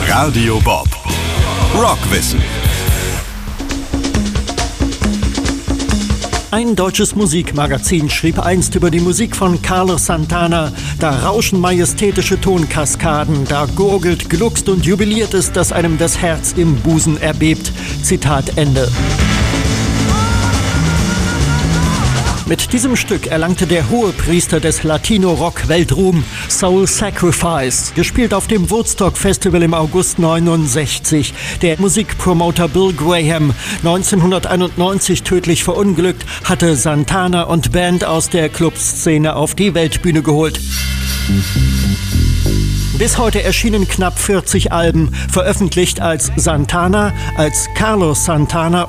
Radio Bob. Rockwissen. Ein deutsches Musikmagazin schrieb einst über die Musik von Carlos Santana: Da rauschen majestätische Tonkaskaden, da gurgelt, gluckst und jubiliert es, dass einem das Herz im Busen erbebt. Zitat Ende. Mit diesem Stück erlangte der Hohepriester des Latino-Rock Weltruhm Soul Sacrifice, gespielt auf dem Woodstock Festival im August 69. Der Musikpromoter Bill Graham, 1991 tödlich verunglückt, hatte Santana und Band aus der Clubszene auf die Weltbühne geholt. Bis heute erschienen knapp 40 Alben, veröffentlicht als Santana, als Carlos Santana